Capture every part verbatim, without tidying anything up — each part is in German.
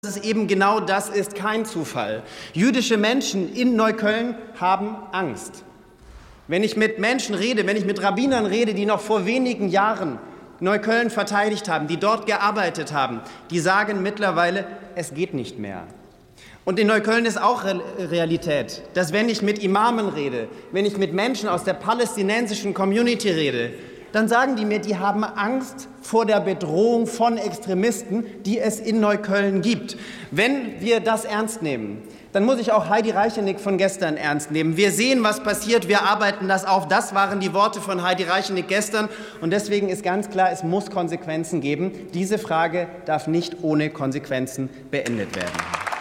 es eben genau das ist, kein Zufall. Jüdische Menschen in Neukölln haben Angst. Wenn ich mit Menschen rede, wenn ich mit Rabbinern rede, die noch vor wenigen Jahren Neukölln verteidigt haben, die dort gearbeitet haben, die sagen mittlerweile, es geht nicht mehr. Und in Neukölln ist auch Realität, dass wenn ich mit Imamen rede, wenn ich mit Menschen aus der palästinensischen Community rede, dann sagen die mir, die haben Angst vor der Bedrohung von Extremisten, die es in Neukölln gibt. Wenn wir das ernst nehmen, dann muss ich auch Heidi Reichenig von gestern ernst nehmen. Wir sehen, was passiert, wir arbeiten das auf. Das waren die Worte von Heidi Reichenig gestern. Und deswegen ist ganz klar, es muss Konsequenzen geben. Diese Frage darf nicht ohne Konsequenzen beendet werden.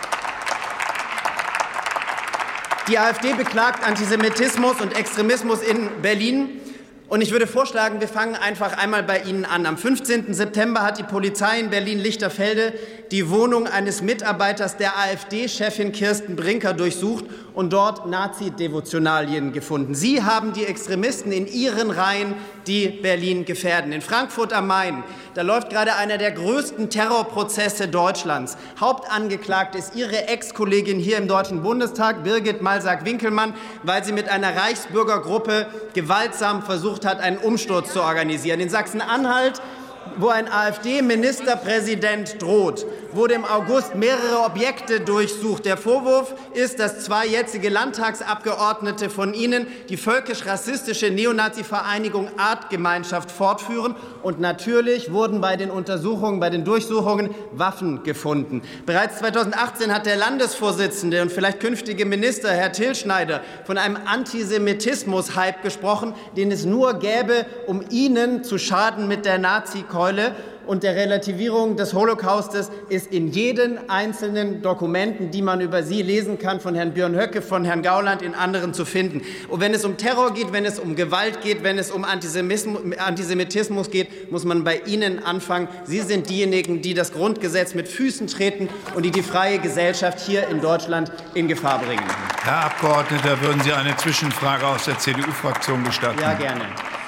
Die AfD beklagt Antisemitismus und Extremismus in Berlin. Und ich würde vorschlagen, wir fangen einfach einmal bei Ihnen an. Am fünfzehnten September hat die Polizei in Berlin-Lichterfelde die Wohnung eines Mitarbeiters der AfD-Chefin Kirsten Brinker durchsucht und dort Nazi-Devotionalien gefunden. Sie haben die Extremisten in ihren Reihen, die Berlin gefährden. In Frankfurt am Main, da läuft gerade einer der größten Terrorprozesse Deutschlands. Hauptangeklagt ist Ihre Ex-Kollegin hier im Deutschen Bundestag, Birgit Malsack-Winkelmann, weil sie mit einer Reichsbürgergruppe gewaltsam versucht hat, einen Umsturz zu organisieren. In Sachsen-Anhalt, wo ein AfD-Ministerpräsident droht, wurde im August mehrere Objekte durchsucht. Der Vorwurf ist, dass zwei jetzige Landtagsabgeordnete von Ihnen die völkisch-rassistische Neonazi-Vereinigung Artgemeinschaft fortführen. Und natürlich wurden bei den Untersuchungen, bei den Durchsuchungen Waffen gefunden. Bereits zweitausendachtzehn hat der Landesvorsitzende und vielleicht künftige Minister, Herr Tilschneider, von einem Antisemitismus-Hype gesprochen, den es nur gäbe, um Ihnen zu schaden mit der Nazi-Keule. Und der Relativierung des Holocaustes ist in jeden einzelnen Dokumenten, die man über Sie lesen kann, von Herrn Björn Höcke, von Herrn Gauland, in anderen zu finden. Und wenn es um Terror geht, wenn es um Gewalt geht, wenn es um Antisemitismus geht, muss man bei Ihnen anfangen. Sie sind diejenigen, die das Grundgesetz mit Füßen treten und die die freie Gesellschaft hier in Deutschland in Gefahr bringen. Herr Abgeordneter, würden Sie eine Zwischenfrage aus der C D U-Fraktion gestatten? Ja, gerne.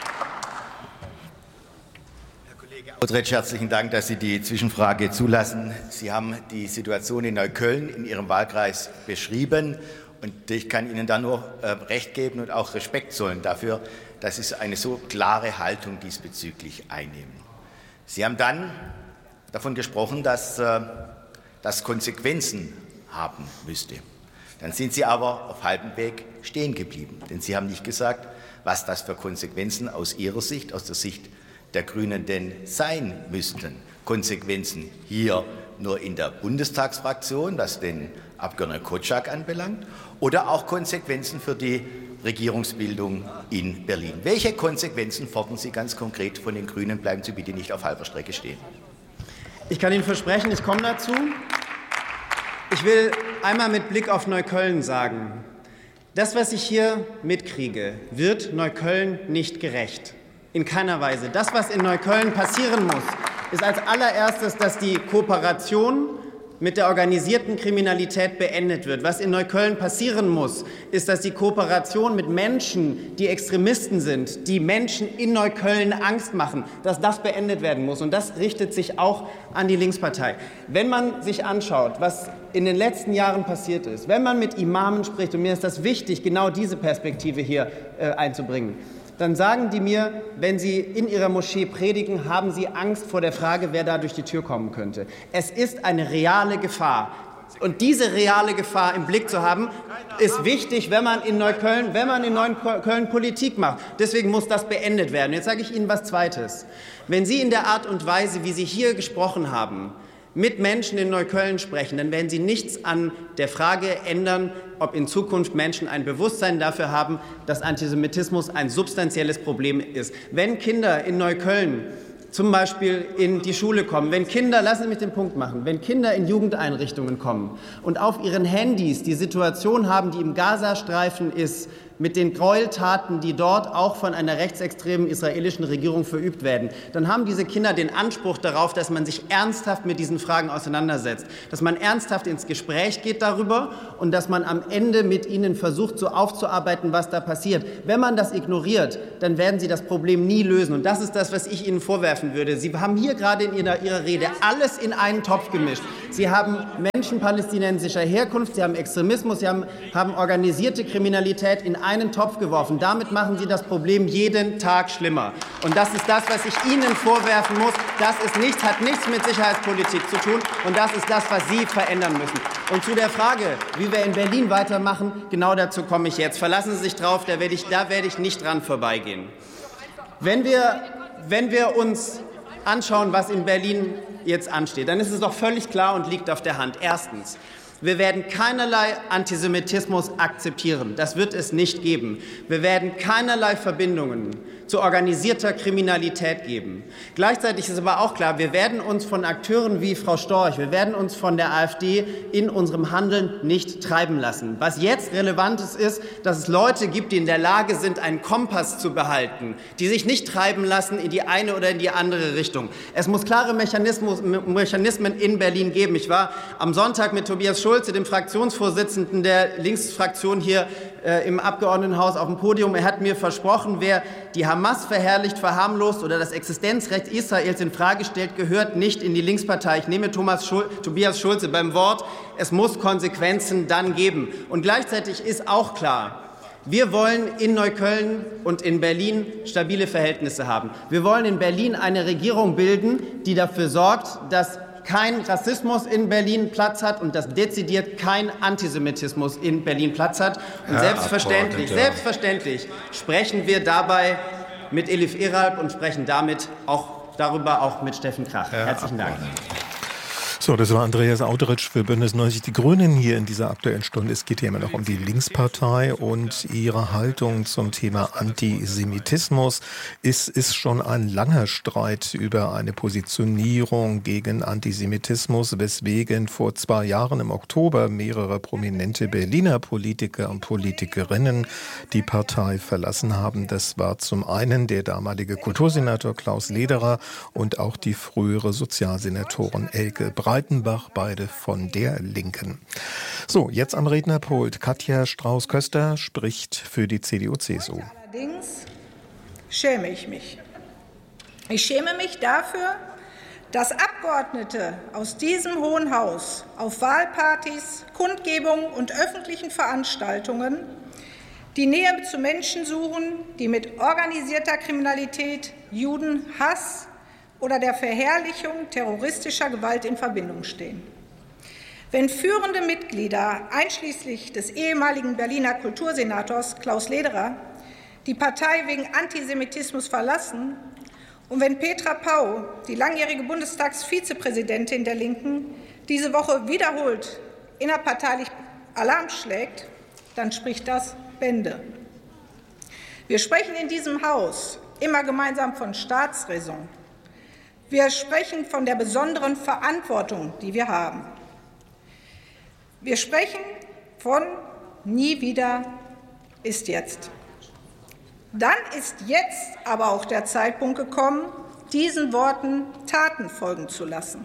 Outretsch, herzlichen Dank, dass Sie die Zwischenfrage zulassen. Sie haben die Situation in Neukölln in Ihrem Wahlkreis beschrieben. Und ich kann Ihnen da nur äh, Recht geben und auch Respekt zollen dafür, dass Sie eine so klare Haltung diesbezüglich einnehmen. Sie haben dann davon gesprochen, dass äh, das Konsequenzen haben müsste. Dann sind Sie aber auf halbem Weg stehen geblieben. Denn Sie haben nicht gesagt, was das für Konsequenzen aus Ihrer Sicht, aus der Sicht der Grünen denn sein müssten. Konsequenzen hier nur in der Bundestagsfraktion, was den Abgeordneten Kotschak anbelangt, oder auch Konsequenzen für die Regierungsbildung in Berlin. Welche Konsequenzen fordern Sie ganz konkret von den Grünen? Bleiben Sie bitte nicht auf halber Strecke stehen. Ich kann Ihnen versprechen, ich komme dazu. Ich will einmal mit Blick auf Neukölln sagen, das, was ich hier mitkriege, wird Neukölln nicht gerecht. In keiner Weise. Das, was in Neukölln passieren muss, ist als allererstes, dass die Kooperation mit der organisierten Kriminalität beendet wird. Was in Neukölln passieren muss, ist, dass die Kooperation mit Menschen, die Extremisten sind, die Menschen in Neukölln Angst machen, dass das beendet werden muss. Und das richtet sich auch an die Linkspartei. Wenn man sich anschaut, was in den letzten Jahren passiert ist, wenn man mit Imamen spricht, und mir ist das wichtig, genau diese Perspektive hier äh, einzubringen, dann sagen die mir, wenn sie in ihrer Moschee predigen, haben sie Angst vor der Frage, wer da durch die Tür kommen könnte. Es ist eine reale Gefahr. Und diese reale Gefahr im Blick zu haben, ist wichtig, wenn man in Neukölln, wenn man in Neukölln Politik macht. Deswegen muss das beendet werden. Jetzt sage ich Ihnen was Zweites. Wenn Sie in der Art und Weise, wie Sie hier gesprochen haben, mit Menschen in Neukölln sprechen, dann werden Sie nichts an der Frage ändern, ob in Zukunft Menschen ein Bewusstsein dafür haben, dass Antisemitismus ein substanzielles Problem ist. Wenn Kinder in Neukölln zum Beispiel in die Schule kommen, wenn Kinder, lassen Sie mich den Punkt machen, wenn Kinder in Jugendeinrichtungen kommen und auf ihren Handys die Situation haben, die im Gazastreifen ist, mit den Gräueltaten, die dort auch von einer rechtsextremen israelischen Regierung verübt werden, dann haben diese Kinder den Anspruch darauf, dass man sich ernsthaft mit diesen Fragen auseinandersetzt, dass man ernsthaft ins Gespräch geht darüber und dass man am Ende mit ihnen versucht, so aufzuarbeiten, was da passiert. Wenn man das ignoriert, dann werden Sie das Problem nie lösen. Und das ist das, was ich Ihnen vorwerfen würde. Sie haben hier gerade in Ihrer, Ihrer Rede alles in einen Topf gemischt. Sie haben Menschen palästinensischer Herkunft, Sie haben Extremismus, Sie haben, haben organisierte Kriminalität in einen Topf geworfen. Damit machen Sie das Problem jeden Tag schlimmer. Und das ist das, was ich Ihnen vorwerfen muss. Das ist nichts, hat nichts mit Sicherheitspolitik zu tun. Und das ist das, was Sie verändern müssen. Und zu der Frage, wie wir in Berlin weitermachen, genau dazu komme ich jetzt. Verlassen Sie sich drauf, da werde ich, da werde ich nicht dran vorbeigehen. Wenn wir, wenn wir uns anschauen, was in Berlin jetzt ansteht, dann ist es doch völlig klar und liegt auf der Hand. Erstens, wir werden keinerlei Antisemitismus akzeptieren. Das wird es nicht geben. Wir werden keinerlei Verbindungen zu organisierter Kriminalität geben. Gleichzeitig ist aber auch klar, wir werden uns von Akteuren wie Frau Storch, wir werden uns von der AfD in unserem Handeln nicht treiben lassen. Was jetzt relevant ist, ist, dass es Leute gibt, die in der Lage sind, einen Kompass zu behalten, die sich nicht treiben lassen in die eine oder in die andere Richtung. Es muss klare Mechanismen in Berlin geben. Ich war am Sonntag mit Tobias Schulze, dem Fraktionsvorsitzenden der Linksfraktion hier äh, im Abgeordnetenhaus, auf dem Podium. Er hat mir versprochen, wer die Hamas verherrlicht, verharmlost oder das Existenzrecht Israels in Frage stellt, gehört nicht in die Linkspartei. Ich nehme Thomas Schul- Tobias Schulze beim Wort. Es muss Konsequenzen dann geben. Und gleichzeitig ist auch klar, wir wollen in Neukölln und in Berlin stabile Verhältnisse haben. Wir wollen in Berlin eine Regierung bilden, die dafür sorgt, dass kein Rassismus in Berlin Platz hat und dass dezidiert kein Antisemitismus in Berlin Platz hat. Und Herr selbstverständlich, selbstverständlich sprechen wir dabei mit Elif Eralp und sprechen damit auch darüber auch mit Steffen Krach. Herr Herzlichen Dank. So, das war Andreas Auteritsch für Bündnis neunzig Die Grünen hier in dieser Aktuellen Stunde. Es geht hier immer noch um die Linkspartei und ihre Haltung zum Thema Antisemitismus. Es ist schon ein langer Streit über eine Positionierung gegen Antisemitismus, weswegen vor zwei Jahren im Oktober mehrere prominente Berliner Politiker und Politikerinnen die Partei verlassen haben. Das war zum einen der damalige Kultursenator Klaus Lederer und auch die frühere Sozialsenatorin Elke Breitenbach. Breitenbach, beide von der Linken. So, jetzt am Rednerpult. Katja Strauß-Köster spricht für die C D U C S U. Allerdings schäme ich mich. Ich schäme mich dafür, dass Abgeordnete aus diesem Hohen Haus auf Wahlpartys, Kundgebungen und öffentlichen Veranstaltungen die Nähe zu Menschen suchen, die mit organisierter Kriminalität, Judenhass oder der Verherrlichung terroristischer Gewalt in Verbindung stehen. Wenn führende Mitglieder, einschließlich des ehemaligen Berliner Kultursenators Klaus Lederer, die Partei wegen Antisemitismus verlassen und wenn Petra Pau, die langjährige Bundestagsvizepräsidentin der Linken, diese Woche wiederholt innerparteilich Alarm schlägt, dann spricht das Bände. Wir sprechen in diesem Haus immer gemeinsam von Staatsräson. Wir sprechen von der besonderen Verantwortung, die wir haben. Wir sprechen von nie wieder ist jetzt. Dann ist jetzt aber auch der Zeitpunkt gekommen, diesen Worten Taten folgen zu lassen.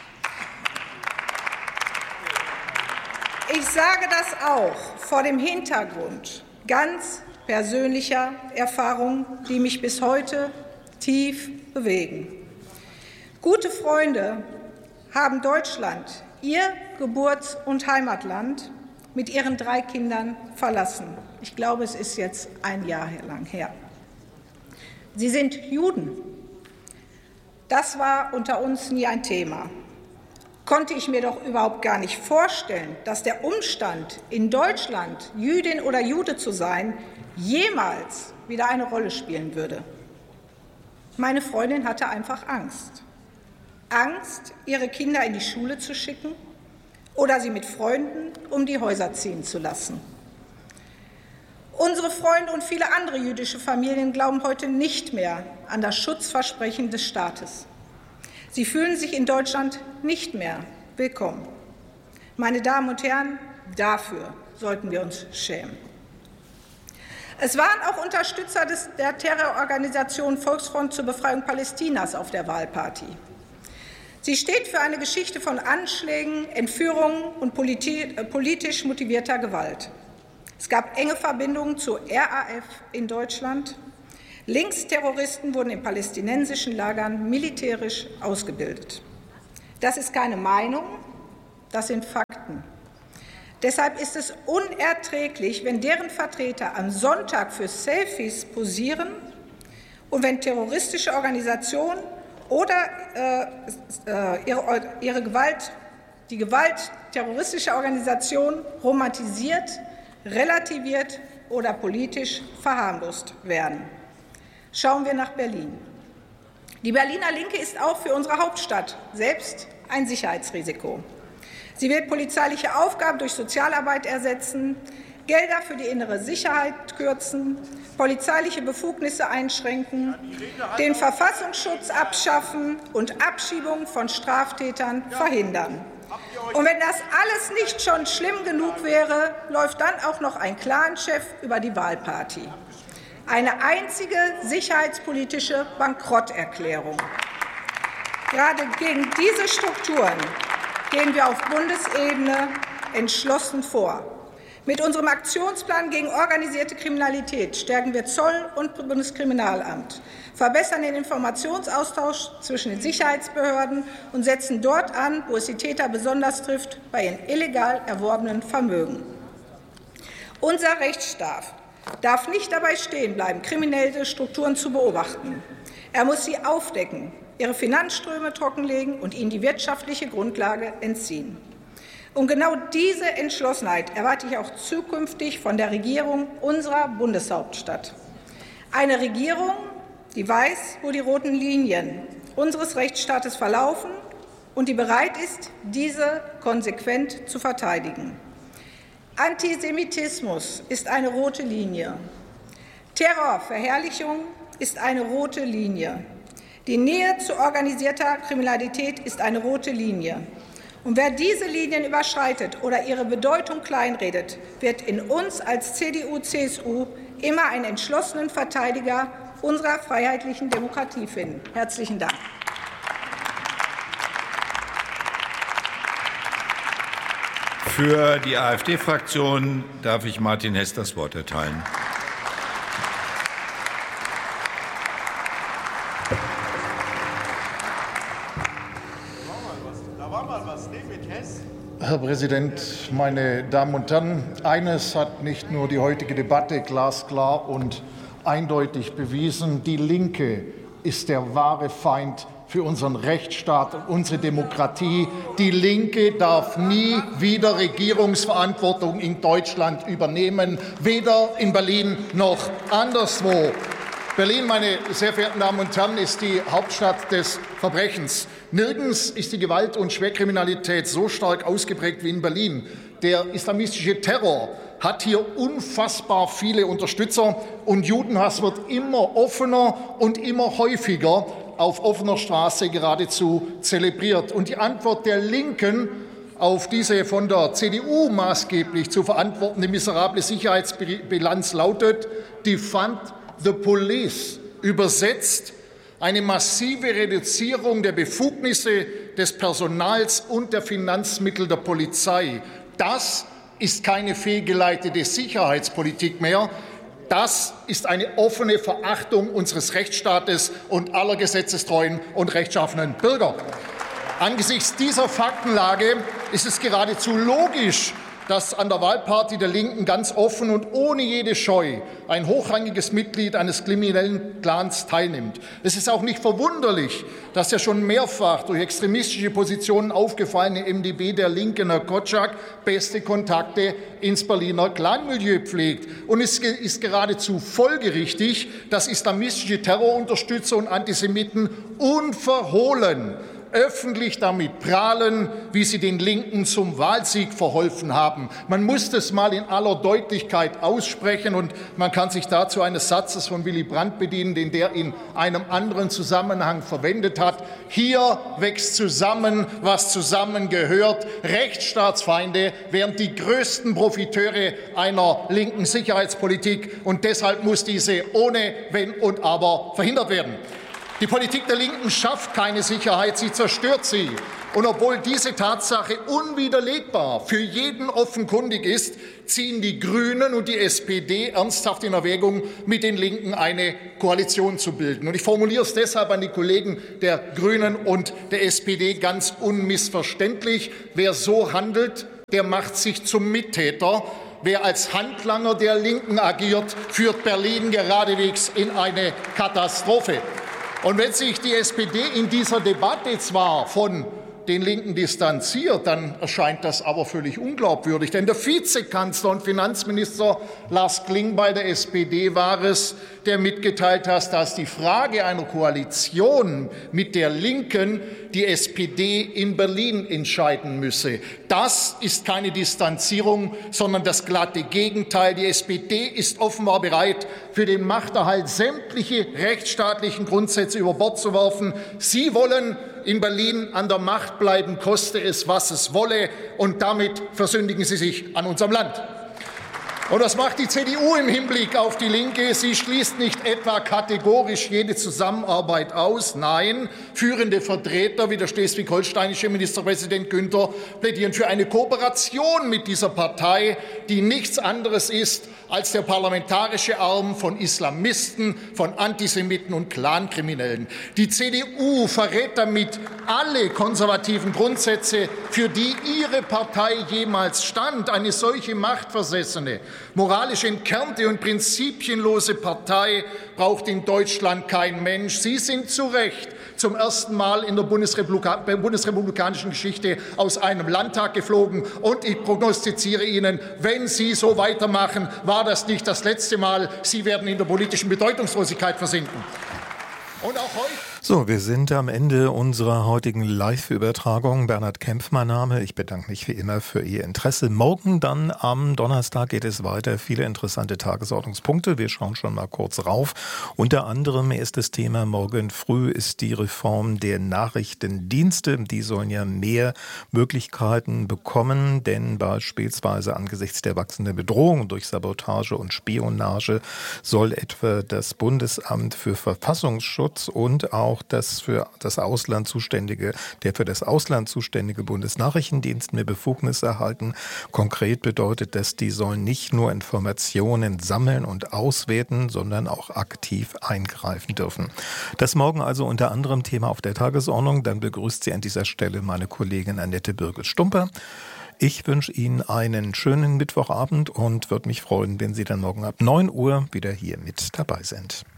Ich sage das auch vor dem Hintergrund ganz persönlicher Erfahrungen, die mich bis heute tief bewegen. Gute Freunde haben Deutschland, ihr Geburts- und Heimatland, mit ihren drei Kindern verlassen. Ich glaube, es ist jetzt ein Jahr lang her. Sie sind Juden. Das war unter uns nie ein Thema. Konnte ich mir doch überhaupt gar nicht vorstellen, dass der Umstand, in Deutschland Jüdin oder Jude zu sein, jemals wieder eine Rolle spielen würde. Meine Freundin hatte einfach Angst. Angst, ihre Kinder in die Schule zu schicken oder sie mit Freunden um die Häuser ziehen zu lassen. Unsere Freunde und viele andere jüdische Familien glauben heute nicht mehr an das Schutzversprechen des Staates. Sie fühlen sich in Deutschland nicht mehr willkommen. Meine Damen und Herren, dafür sollten wir uns schämen. Es waren auch Unterstützer des, der Terrororganisation Volksfront zur Befreiung Palästinas auf der Wahlparty. Sie steht für eine Geschichte von Anschlägen, Entführungen und politisch motivierter Gewalt. Es gab enge Verbindungen zur R A F in Deutschland. Linksterroristen wurden in palästinensischen Lagern militärisch ausgebildet. Das ist keine Meinung, Das sind Fakten. Deshalb ist es unerträglich, wenn deren Vertreter am Sonntag für Selfies posieren und wenn terroristische Organisationen oder äh, äh, ihre, ihre Gewalt, die Gewalt terroristischer Organisationen romantisiert, relativiert oder politisch verharmlost werden. Schauen wir nach Berlin. Die Berliner Linke ist auch für unsere Hauptstadt selbst ein Sicherheitsrisiko. Sie wird polizeiliche Aufgaben durch Sozialarbeit ersetzen, Gelder für die innere Sicherheit kürzen, polizeiliche Befugnisse einschränken, den Verfassungsschutz abschaffen und Abschiebungen von Straftätern verhindern. Und wenn das alles nicht schon schlimm genug wäre, läuft dann auch noch ein Clanchef über die Wahlparty. Eine einzige sicherheitspolitische Bankrotterklärung. Gerade gegen diese Strukturen gehen wir auf Bundesebene entschlossen vor. Mit unserem Aktionsplan gegen organisierte Kriminalität stärken wir Zoll und Bundeskriminalamt, verbessern den Informationsaustausch zwischen den Sicherheitsbehörden und setzen dort an, wo es die Täter besonders trifft, bei ihren illegal erworbenen Vermögen. Unser Rechtsstaat darf nicht dabei stehen bleiben, kriminelle Strukturen zu beobachten. Er muss sie aufdecken, ihre Finanzströme trockenlegen und ihnen die wirtschaftliche Grundlage entziehen. Und genau diese Entschlossenheit erwarte ich auch zukünftig von der Regierung unserer Bundeshauptstadt. Eine Regierung, die weiß, wo die roten Linien unseres Rechtsstaates verlaufen und die bereit ist, diese konsequent zu verteidigen. Antisemitismus ist eine rote Linie. Terrorverherrlichung ist eine rote Linie. Die Nähe zu organisierter Kriminalität ist eine rote Linie. Und wer diese Linien überschreitet oder ihre Bedeutung kleinredet, wird in uns als C D U C S U immer einen entschlossenen Verteidiger unserer freiheitlichen Demokratie finden. Herzlichen Dank. Für die AfD-Fraktion darf ich Martin Hess das Wort erteilen. Herr Präsident, meine Damen und Herren! Eines hat nicht nur die heutige Debatte glasklar und eindeutig bewiesen: Die Linke ist der wahre Feind für unseren Rechtsstaat und unsere Demokratie. Die Linke darf nie wieder Regierungsverantwortung in Deutschland übernehmen, weder in Berlin noch anderswo. Berlin, meine sehr verehrten Damen und Herren, ist die Hauptstadt des Verbrechens. Nirgends ist die Gewalt- und Schwerkriminalität so stark ausgeprägt wie in Berlin. Der islamistische Terror hat hier unfassbar viele Unterstützer, und Judenhass wird immer offener und immer häufiger auf offener Straße geradezu zelebriert. Und die Antwort der Linken auf diese von der C D U maßgeblich zu verantwortende miserable Sicherheitsbilanz lautet: Defund the police, übersetzt eine massive Reduzierung der Befugnisse, des Personals und der Finanzmittel der Polizei. Das ist keine fehlgeleitete Sicherheitspolitik mehr. Das ist eine offene Verachtung unseres Rechtsstaates und aller gesetzestreuen und rechtschaffenen Bürger. Angesichts dieser Faktenlage ist es geradezu logisch, dass an der Wahlparty der Linken ganz offen und ohne jede Scheu ein hochrangiges Mitglied eines kriminellen Clans teilnimmt. Es ist auch nicht verwunderlich, dass der schon mehrfach durch extremistische Positionen aufgefallene M D B der Linken, Herr Kotschak, beste Kontakte ins Berliner Clanmilieu pflegt. Und es ist geradezu folgerichtig, dass islamistische Terrorunterstützer und Antisemiten unverhohlen öffentlich damit prahlen, wie sie den Linken zum Wahlsieg verholfen haben. Man muss das mal in aller Deutlichkeit aussprechen, und man kann sich dazu eines Satzes von Willy Brandt bedienen, den der in einem anderen Zusammenhang verwendet hat. Hier wächst zusammen, was zusammengehört. Rechtsstaatsfeinde wären die größten Profiteure einer linken Sicherheitspolitik, und deshalb muss diese ohne Wenn und Aber verhindert werden. Die Politik der Linken schafft keine Sicherheit, sie zerstört sie. Und obwohl diese Tatsache unwiderlegbar für jeden offenkundig ist, ziehen die Grünen und die S P D ernsthaft in Erwägung, mit den Linken eine Koalition zu bilden. Und ich formuliere es deshalb an die Kollegen der Grünen und der S P D ganz unmissverständlich. Wer so handelt, der macht sich zum Mittäter. Wer als Handlanger der Linken agiert, führt Berlin geradewegs in eine Katastrophe. Und wenn sich die S P D in dieser Debatte zwar von den Linken distanziert, dann erscheint das aber völlig unglaubwürdig. Denn der Vizekanzler und Finanzminister Lars Klingbeil der S P D war es, der mitgeteilt hat, dass die Frage einer Koalition mit der Linken die S P D in Berlin entscheiden müsse. Das ist keine Distanzierung, sondern das glatte Gegenteil. Die S P D ist offenbar bereit, für den Machterhalt sämtliche rechtsstaatlichen Grundsätze über Bord zu werfen. Sie wollen in Berlin an der Macht bleiben, koste es, was es wolle. Und damit versündigen Sie sich an unserem Land. Und das macht die C D U im Hinblick auf die Linke. Sie schließt nicht etwa kategorisch jede Zusammenarbeit aus. Nein, führende Vertreter wie der schleswig-holsteinische Ministerpräsident Günther plädieren für eine Kooperation mit dieser Partei, die nichts anderes ist als der parlamentarische Arm von Islamisten, von Antisemiten und Clankriminellen. Die C D U verrät damit alle konservativen Grundsätze, für die ihre Partei jemals stand. Eine solche machtversessene, moralisch entkernte und prinzipienlose Partei braucht in Deutschland kein Mensch. Sie sind zu Recht zum ersten Mal in der Bundesrepublika- bundesrepublikanischen Geschichte aus einem Landtag geflogen. Und ich prognostiziere Ihnen, wenn Sie so weitermachen, war das nicht das letzte Mal. Sie werden in der politischen Bedeutungslosigkeit versinken. Und auch heute. So, wir sind am Ende unserer heutigen Live-Übertragung. Bernhard Kempf, mein Name. Ich bedanke mich wie immer für Ihr Interesse. Morgen dann am Donnerstag geht es weiter. Viele interessante Tagesordnungspunkte. Wir schauen schon mal kurz rauf. Unter anderem ist das Thema morgen früh ist die Reform der Nachrichtendienste. Die sollen ja mehr Möglichkeiten bekommen, denn beispielsweise angesichts der wachsenden Bedrohung durch Sabotage und Spionage soll etwa das Bundesamt für Verfassungsschutz und auch das für das Ausland zuständige, der für das Ausland zuständige Bundesnachrichtendienst mehr Befugnisse erhalten. Konkret bedeutet das, die sollen nicht nur Informationen sammeln und auswerten, sondern auch aktiv eingreifen dürfen. Das morgen also unter anderem Thema auf der Tagesordnung. Dann begrüßt Sie an dieser Stelle meine Kollegin Annette Birgel-Stumper. Ich wünsche Ihnen einen schönen Mittwochabend und würde mich freuen, wenn Sie dann morgen ab neun Uhr wieder hier mit dabei sind.